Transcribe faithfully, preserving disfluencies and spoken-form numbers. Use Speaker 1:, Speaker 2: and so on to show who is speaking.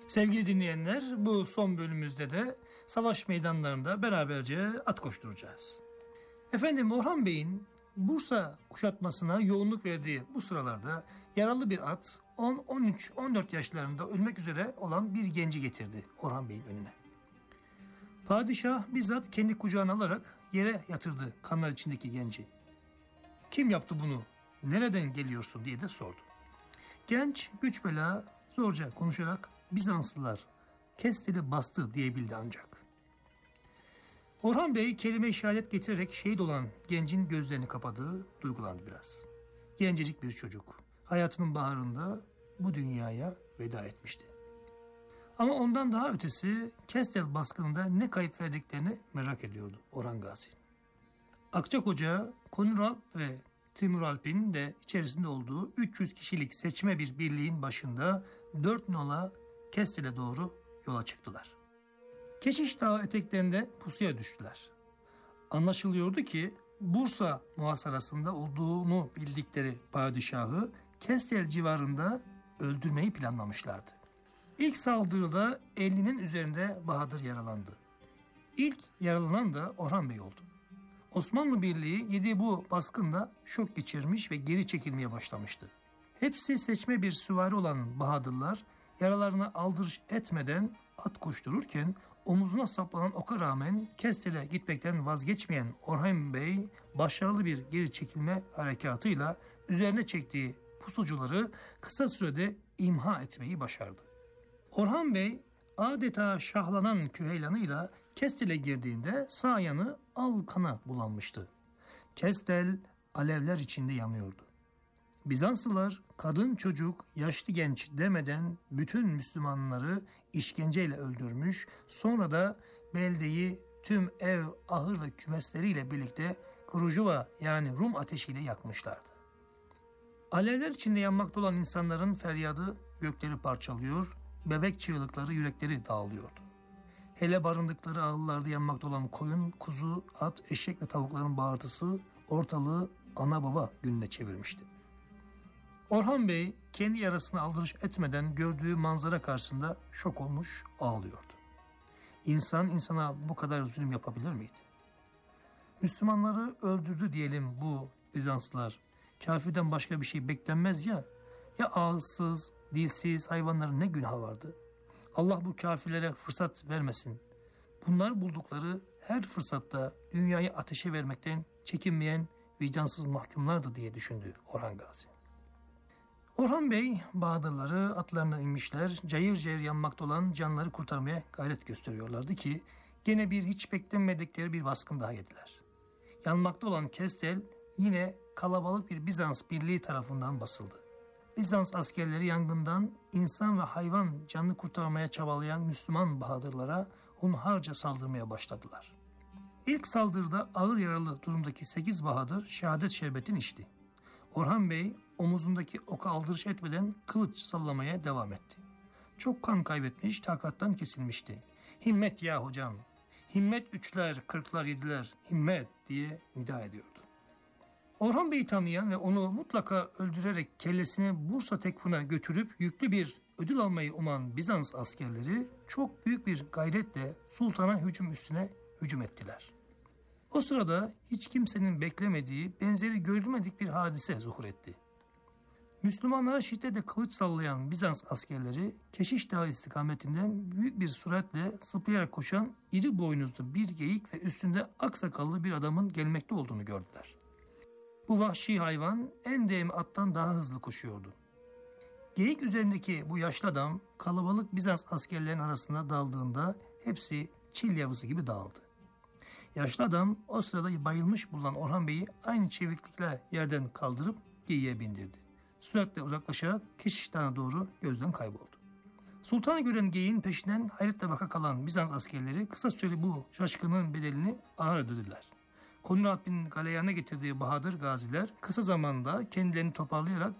Speaker 1: Sevgili dinleyenler, bu son bölümümüzde de savaş meydanlarında beraberce at koşturacağız. Efendim, Orhan Bey'in Bursa kuşatmasına yoğunluk verdiği bu sıralarda yaralı bir at on, on üç, on dört yaşlarında ölmek üzere olan bir genci getirdi Orhan Bey'in önüne. Padişah bizzat kendi kucağına alarak yere yatırdı kanlar içindeki genci. Kim yaptı bunu, nereden geliyorsun diye de sordu. Genç güç bela zorca konuşarak Bizanslılar Kestel'i bastı diyebildi ancak. Orhan Bey kelime-i şehadet getirerek şehit olan gencin gözlerini kapadı, duygulandı biraz. Gencecik bir çocuk hayatının baharında bu dünyaya veda etmişti. Ama ondan daha ötesi Kestel baskınında ne kayıp verdiklerini merak ediyordu Orhan Gazi. Akçakoca, Konuralp ve Timuralp'in de içerisinde olduğu üç yüz kişilik seçme bir birliğin başında dört nala Kestel'e doğru yola çıktılar. Keşiş Dağı eteklerinde pusuya düştüler. Anlaşılıyordu ki Bursa muhasarasında olduğunu bildikleri padişahı Kestel civarında öldürmeyi planlamışlardı. İlk saldırıda ellinin üzerinde Bahadır yaralandı. İlk yaralanan da Orhan Bey oldu. Osmanlı Birliği yediği bu baskında şok geçirmiş ve geri çekilmeye başlamıştı. Hepsi seçme bir süvari olan Bahadırlar yaralarına aldırış etmeden at koştururken omuzuna saplanan oka rağmen Kestel'e gitmekten vazgeçmeyen Orhan Bey başarılı bir geri çekilme harekatıyla üzerine çektiği pusucuları kısa sürede imha etmeyi başardı. Orhan Bey adeta şahlanan küheylanıyla Kestel'e girdiğinde sağ yanı al kana bulanmıştı. Kestel alevler içinde yanıyordu. Bizanslılar kadın çocuk yaşlı genç demeden bütün Müslümanları işkenceyle öldürmüş, sonra da beldeyi tüm ev, ahır ve kümesleriyle birlikte Kurucuva yani Rum ateşiyle yakmışlardı. Alevler içinde yanmakta olan insanların feryadı gökleri parçalıyor, bebek çığlıkları yürekleri dağılıyordu. Hele barındıkları ağıllarda yanmakta olan koyun, kuzu, at, eşek ve tavukların bağırtısı ortalığı ana baba gününe çevirmişti. Orhan Bey kendi yarasını aldırış etmeden gördüğü manzara karşısında şok olmuş ağlıyordu. İnsan insana bu kadar zulüm yapabilir miydi? Müslümanları öldürdü diyelim bu Bizanslılar. Kafirden başka bir şey beklenmez ya. Ya ağızsız, dilsiz hayvanların ne günahı vardı? Allah bu kafirlere fırsat vermesin. Bunlar buldukları her fırsatta dünyayı ateşe vermekten çekinmeyen vicdansız mahkumlardı diye düşündü Orhan Gazi. Orhan Bey Bahadırları atlarına inmişler, cayır cayır yanmakta olan canları kurtarmaya gayret gösteriyorlardı ki gene bir hiç beklenmedikleri bir baskın daha yediler. Yanmakta olan Kestel yine kalabalık bir Bizans birliği tarafından basıldı. Bizans askerleri yangından insan ve hayvan canını kurtarmaya çabalayan Müslüman Bahadırlara hunharca saldırmaya başladılar. İlk saldırıda ağır yaralı durumdaki sekiz Bahadır şehadet şerbetini içti. Orhan Bey omuzundaki oka aldırış etmeden kılıç sallamaya devam etti. Çok kan kaybetmiş, takattan kesilmişti. "Himmet ya hocam, himmet üçler, kırklar, yediler, himmet" diye nida ediyordu. Orhan Bey'i tanıyan ve onu mutlaka öldürerek kellesini Bursa Tekfun'a götürüp yüklü bir ödül almayı uman Bizans askerleri çok büyük bir gayretle sultana hücum üstüne hücum ettiler. O sırada hiç kimsenin beklemediği, benzeri görülmedik bir hadise zuhur etti. Müslümanlara şiddetle kılıç sallayan Bizans askerleri Keşiş Dağı istikametinden büyük bir süratle zıplayarak koşan iri boynuzlu bir geyik ve üstünde aksakallı bir adamın gelmekte olduğunu gördüler. Bu vahşi hayvan en değme attan daha hızlı koşuyordu. Geyik üzerindeki bu yaşlı adam kalabalık Bizans askerlerinin arasında daldığında hepsi çil yavrusu gibi dağıldı. Yaşlı adam o sırada bayılmış bulunan Orhan Bey'i aynı çeviklikle yerden kaldırıp geyiğe bindirdi. Süratle uzaklaşarak Keşiş Dağı'na doğru gözden kayboldu. Sultanı gören geyiğin peşinden hayretle baka kalan Bizans askerleri kısa süreli bu şaşkının bedelini ağır ödediler. Konuralp'in galeyana getirdiği Bahadır gaziler kısa zamanda kendilerini toparlayarak